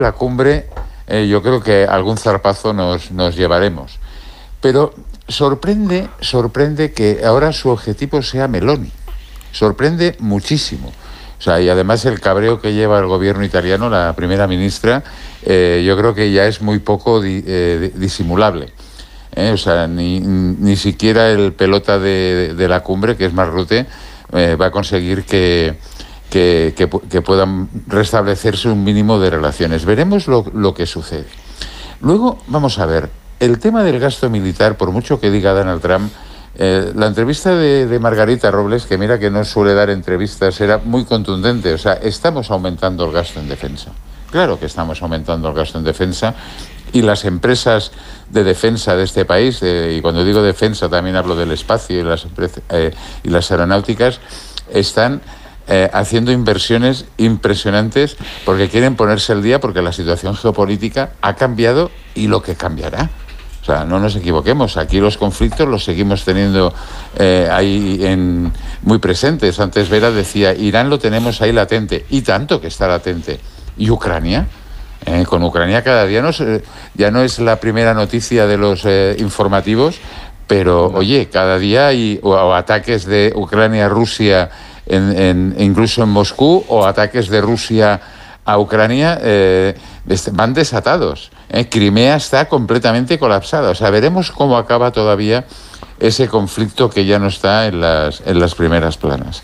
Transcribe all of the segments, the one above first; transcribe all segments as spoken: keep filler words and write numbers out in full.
la cumbre, eh, yo creo que algún zarpazo nos, nos llevaremos. Pero sorprende, sorprende que ahora su objetivo sea Meloni. Sorprende muchísimo. O sea, y además el cabreo que lleva el gobierno italiano, la primera ministra, eh, yo creo que ya es muy poco di, eh, disimulable. Eh, o sea, ni, ni siquiera el pelota de, de la cumbre, que es Mark Rutte, eh, va a conseguir que, que, que, que puedan restablecerse un mínimo de relaciones. Veremos lo, lo que sucede. Luego, vamos a ver, el tema del gasto militar, por mucho que diga Donald Trump, Eh, la entrevista de, de Margarita Robles, que mira que no suele dar entrevistas, era muy contundente. O sea, estamos aumentando el gasto en defensa. Claro que estamos aumentando el gasto en defensa, y las empresas de defensa de este país, eh, y cuando digo defensa también hablo del espacio y las, eh, y las aeronáuticas, están eh, haciendo inversiones impresionantes porque quieren ponerse al día, porque la situación geopolítica ha cambiado y lo que cambiará. O sea, no nos equivoquemos, aquí los conflictos los seguimos teniendo eh, ahí en, muy presentes. Antes Vera decía, Irán lo tenemos ahí latente, y tanto que está latente. ¿Y Ucrania? Eh, con Ucrania cada día no es, eh, ya no es la primera noticia de los eh, informativos, pero oye, cada día hay o, o ataques de Ucrania a Rusia, en, en, incluso en Moscú, o ataques de Rusia a Ucrania, eh, van desatados. Eh, Crimea está completamente colapsada. O sea, veremos cómo acaba todavía ese conflicto que ya no está en las, en las primeras planas.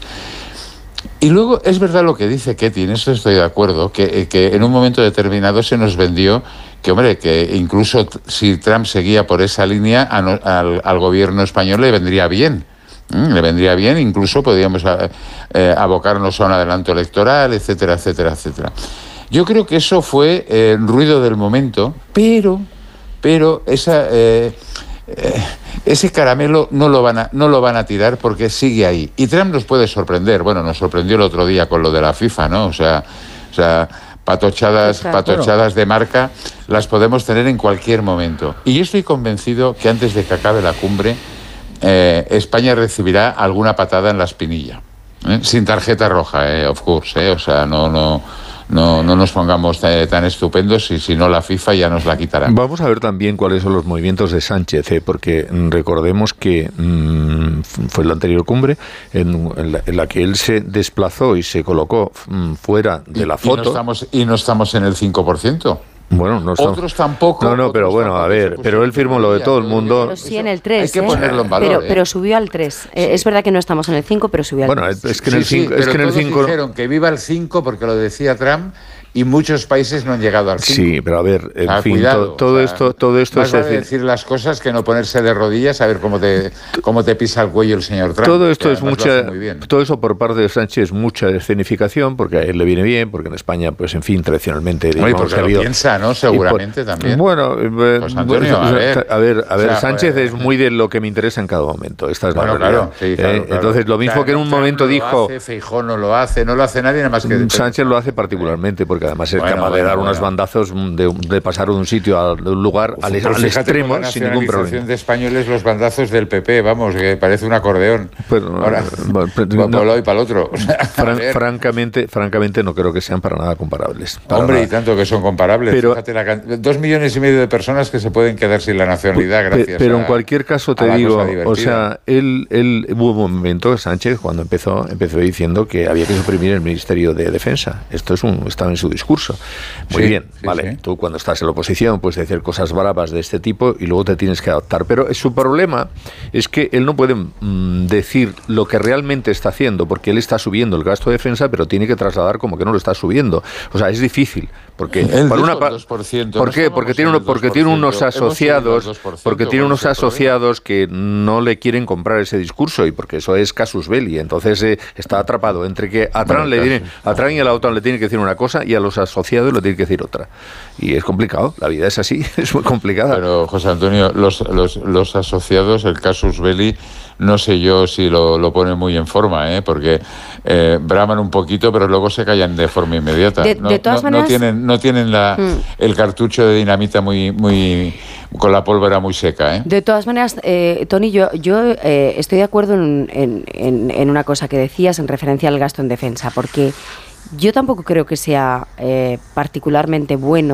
Y luego es verdad lo que dice Ketty, en eso estoy de acuerdo, que, que en un momento determinado se nos vendió que, hombre, que incluso si Trump seguía por esa línea, a no, al, al gobierno español le vendría bien. Mm, le vendría bien, incluso podríamos eh, abocarnos a un adelanto electoral, etcétera, etcétera, etcétera. Yo creo que eso fue eh, ruido del momento, pero, pero esa, eh, eh, ese caramelo no lo van a, no lo van a tirar porque sigue ahí. Y Trump nos puede sorprender. Bueno, nos sorprendió el otro día con lo de la FIFA, ¿no? O sea, o sea patochadas, patochadas de marca las podemos tener en cualquier momento. Y yo estoy convencido que antes de que acabe la cumbre, eh, España recibirá alguna patada en la espinilla. ¿Eh? Sin tarjeta roja, eh, of course, eh, o sea, no, no, no, no nos pongamos tan, tan estupendos, y si no la FIFA ya nos la quitará. Vamos a ver también cuáles son los movimientos de Sánchez, eh, porque recordemos que mmm, fue la anterior cumbre en, en, la, en la que él se desplazó y se colocó mmm, fuera de la foto. Y no estamos, y no estamos en el cinco por ciento. Bueno, no estamos... Otros tampoco. No, no, pero bueno, a ver, pero él firmó lo de todo el mundo. Pero sí en el tres, hay que ¿eh? ponerlo en valor. Pero, ¿eh? pero subió al tres. Sí. Eh, es verdad que no estamos en el cinco, pero subió al bueno, tres. Bueno, es que en el sí, cinco... Sí, es que en el todos cinco... dijeron que viva el cinco porque lo decía Trump, y muchos países no han llegado al cinco. Sí, pero a ver, en ah, fin, cuidado, todo, todo o sea, esto, todo esto más es vale decir... decir las cosas que no ponerse de rodillas a ver cómo te cómo te pisa el cuello el señor Trump. Todo esto es mucha, muy todo eso por parte de Sánchez es mucha escenificación, porque a él le viene bien, porque en España, pues en fin, tradicionalmente, digamos, no, y porque ha habido... lo piensa, ¿no? Seguramente por, también. Bueno, eh, pues Antonio, a ver, a ver, a ver, o sea, Sánchez pues, es muy de lo que me interesa en cada momento. Esta es bueno, la realidad. Claro, sí, claro, eh, claro. Entonces, lo mismo claro, que en un Trump momento no dijo... Lo hace, Feijóo no lo hace, no lo hace nadie, nada más que... Sánchez lo hace particularmente, porque además es bueno, capaz bueno, de dar bueno. unos bandazos de, de pasar de un sitio a un lugar Uf, al, pues al extremo sin ningún problema. De españoles, los bandazos del P P, vamos, que parece un acordeón. Pero, ahora, bueno, pero, no, no, y para el otro. O sea, fran, francamente, francamente, no creo que sean para nada comparables. Para Hombre, nada. y tanto que son comparables. Pero, Fíjate, la, dos millones y medio de personas que se pueden quedar sin la nacionalidad gracias Pero a, en cualquier caso te digo, o sea, él, él hubo un momento, Sánchez, cuando empezó, empezó diciendo que había que suprimir el Ministerio de Defensa. Esto es un, estaba en su discurso. Muy sí, bien, sí, vale. Sí. Tú cuando estás en la oposición puedes decir cosas bravas de este tipo y luego te tienes que adaptar. Pero su problema es que él no puede mmm, decir lo que realmente está haciendo, porque él está subiendo el gasto de defensa, pero tiene que trasladar como que no lo está subiendo. O sea, es difícil. Porque él por una pa- dos por ciento, ¿Por no qué? Porque tiene, uno, porque tiene unos asociados, porque tiene unos asociados que no le quieren comprar ese discurso y porque eso es casus belli. Entonces eh, está atrapado entre que a Trump, bueno, le tiene, a Trump y a la OTAN le tiene que decir una cosa y a los asociados le tiene que decir otra. Y es complicado, la vida es así, es muy complicada. Pero, José Antonio, los, los, los asociados, el casus belli, no sé yo si lo, lo pone muy en forma, ¿eh? Porque eh, braman un poquito, pero luego se callan de forma inmediata. De, no, de todas no, maneras... no tienen, no tienen la, mm. el cartucho de dinamita muy, muy con la pólvora muy seca, ¿eh? De todas maneras, eh, Tony, yo, yo eh, estoy de acuerdo en, en, en, en una cosa que decías en referencia al gasto en defensa, porque yo tampoco creo que sea eh, particularmente bueno